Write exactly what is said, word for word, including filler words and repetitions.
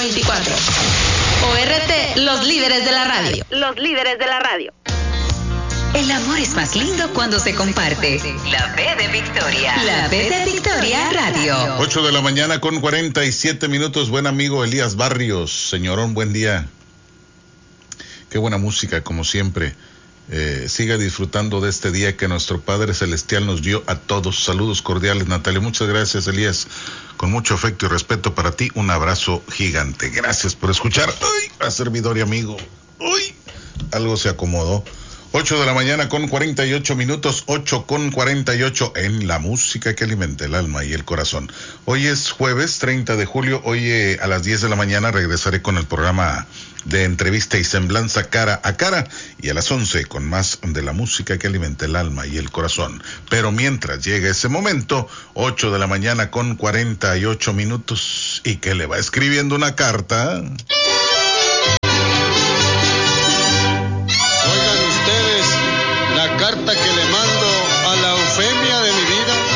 veinticuatro. O R T, los líderes de la radio. Los líderes de la radio. El amor es más lindo cuando se comparte. La B de Victoria. La B de Victoria Radio. ocho de la mañana con cuarenta y siete minutos. Buen amigo Elías Barrios. Señorón, buen día. Qué buena música, como siempre. Eh, siga disfrutando de este día que nuestro Padre Celestial nos dio a todos. Saludos cordiales, Natalia. Muchas gracias, Elías. Con mucho afecto y respeto para ti, un abrazo gigante. Gracias por escuchar. Uy, a servidor y amigo. Uy, algo se acomodó. ocho de la mañana con cuarenta y ocho minutos, ocho con cuarenta y ocho en la música que alimenta el alma y el corazón. Hoy es jueves treinta de julio, hoy eh, a las diez de la mañana regresaré con el programa de entrevista y semblanza cara a cara, y a las once con más de la música que alimenta el alma y el corazón. Pero mientras llega ese momento, ocho de la mañana con cuarenta y ocho minutos, y que le va escribiendo una carta... Carta que le mando a la Eufemia de mi vida.